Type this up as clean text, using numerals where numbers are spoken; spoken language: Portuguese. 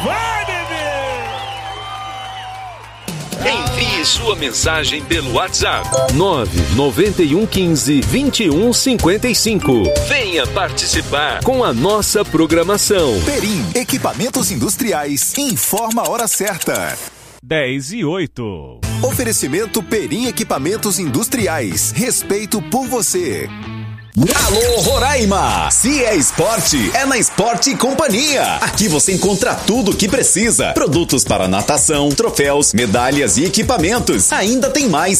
Vai, bebê! Envie sua mensagem pelo WhatsApp 99115-2155. Venha participar com a nossa programação. Perim, equipamentos industriais, informa a hora certa. 10:08. Oferecimento Perim Equipamentos Industriais. Respeito por você. Alô, Roraima! Se é esporte, é na Esporte Companhia. Aqui você encontra tudo o que precisa. Produtos para natação, troféus, medalhas e equipamentos. Ainda tem mais.